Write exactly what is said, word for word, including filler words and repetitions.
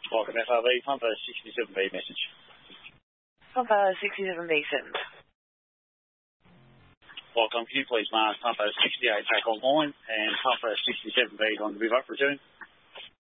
Welcome F R B, Pumper sixty-seven B message. Pumper sixty-seven B send. Welcome, can you please mark Pumper sixty-eight back online and Pumper sixty-seven B on the move up return?